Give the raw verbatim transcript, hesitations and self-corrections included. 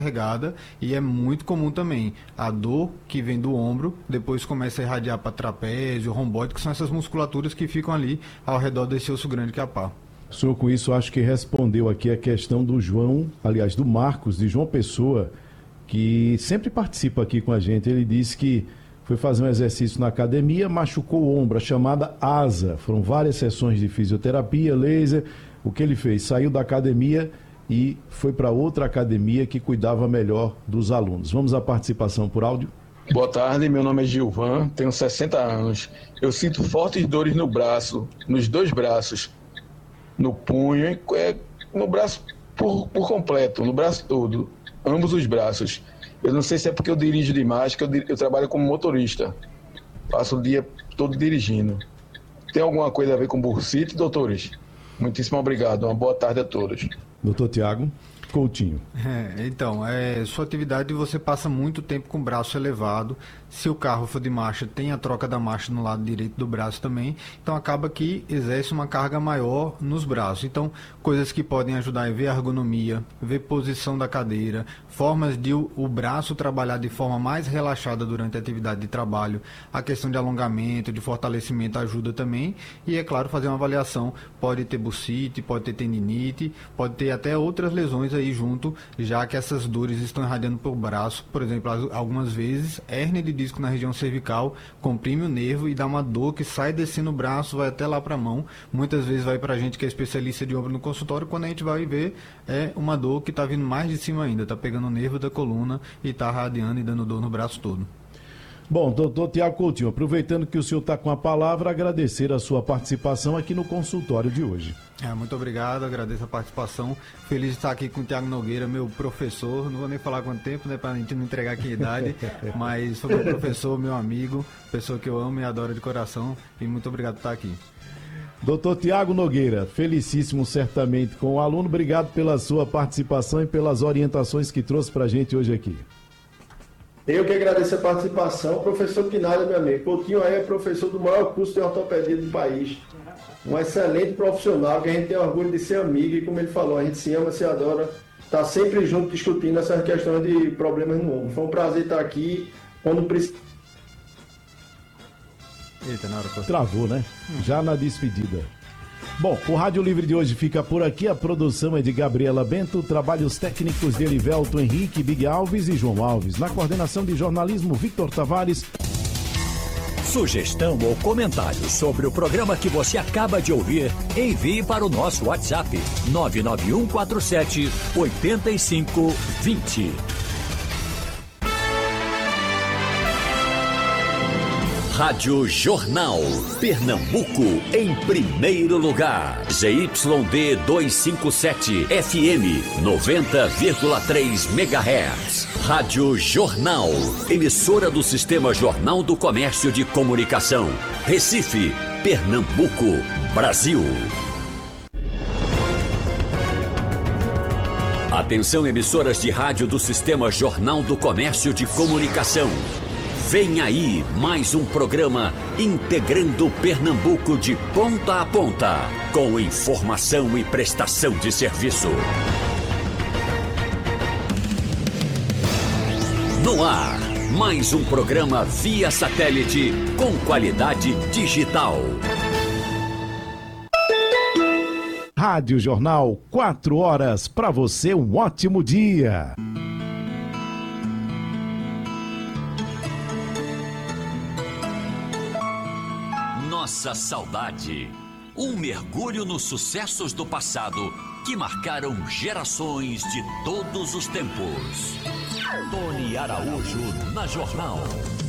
carregada, e é muito comum também a dor que vem do ombro, depois começa a irradiar para trapézio, romboide, que são essas musculaturas que ficam ali ao redor desse osso grande que é a pá. O senhor com isso acho que respondeu aqui a questão do João, aliás do Marcos, de João Pessoa, que sempre participa aqui com a gente. Ele disse que foi fazer um exercício na academia, machucou o ombro, a chamada asa. Foram várias sessões de fisioterapia, laser. O que ele fez? Saiu da academia e foi para outra academia que cuidava melhor dos alunos. Vamos à participação por áudio? Boa tarde, meu nome é Gilvan, tenho sessenta anos. Eu sinto fortes dores no braço, nos dois braços, no punho, no braço por, por completo, no braço todo, ambos os braços. Eu não sei se é porque eu dirijo demais, que eu, eu trabalho como motorista. Passo o dia todo dirigindo. Tem alguma coisa a ver com bursite, doutores? Muitíssimo obrigado. Uma boa tarde a todos. Doutor Tiago Coutinho. É, então, é, sua atividade você passa muito tempo com o braço elevado. Se o carro for de marcha, tem a troca da marcha no lado direito do braço também. Então acaba que exerce uma carga maior nos braços. Então, coisas que podem ajudar é ver a ergonomia, ver posição da cadeira, formas de o, o braço trabalhar de forma mais relaxada durante a atividade de trabalho. A questão de alongamento, de fortalecimento ajuda também. E, é claro, fazer uma avaliação. Pode ter bursite, pode ter tendinite, pode ter até outras lesões aí junto, já que essas dores estão irradiando por braço. Por exemplo, algumas vezes, hérnia de disco na região cervical, comprime o nervo e dá uma dor que sai descendo o braço, vai até lá para a mão. Muitas vezes vai para a gente que é especialista de ombro no consultório, quando a gente vai ver, é uma dor que está vindo mais de cima ainda, está pegando o nervo da coluna e está radiando e dando dor no braço todo. Bom, doutor Tiago Coutinho, aproveitando que o senhor está com a palavra, agradecer a sua participação aqui no consultório de hoje. É, muito obrigado, agradeço a participação. Feliz de estar aqui com o Tiago Nogueira, meu professor. Não vou nem falar quanto tempo, né, para a gente não entregar aqui a idade, mas foi meu professor, meu amigo, pessoa que eu amo e adoro de coração. E muito obrigado por estar aqui. Doutor Tiago Nogueira, felicíssimo certamente com o aluno. Obrigado pela sua participação e pelas orientações que trouxe para a gente hoje aqui. Eu que agradeço a participação. Professor Quinalha, meu amigo. Coutinho aí é professor do maior curso de ortopedia do país. Um excelente profissional que a gente tem orgulho de ser amigo e, como ele falou, a gente se ama, se adora. Está sempre junto discutindo essas questões de problemas no ombro. Foi um prazer estar aqui. Quando precisa. Eita, na hora que eu... Travou, né? Hum. Já na despedida. Bom, o Rádio Livre de hoje fica por aqui. A produção é de Gabriela Bento, trabalhos técnicos de Elivelto Henrique, Big Alves e João Alves. Na coordenação de jornalismo, Victor Tavares. Sugestão ou comentário sobre o programa que você acaba de ouvir, envie para o nosso WhatsApp nove nove um quatro sete oito cinco dois zero. Rádio Jornal, Pernambuco em primeiro lugar. Z Y D duzentos e cinquenta e sete, F M noventa vírgula três megahertz. Rádio Jornal, emissora do Sistema Jornal do Comércio de Comunicação. Recife, Pernambuco, Brasil. Atenção, emissoras de rádio do Sistema Jornal do Comércio de Comunicação. Vem aí mais um programa integrando Pernambuco de ponta a ponta, com informação e prestação de serviço. No ar, mais um programa via satélite com qualidade digital. Rádio Jornal, quatro horas, para você um ótimo dia. Nossa saudade. Um mergulho nos sucessos do passado que marcaram gerações de todos os tempos. Tony Araújo na Jornal.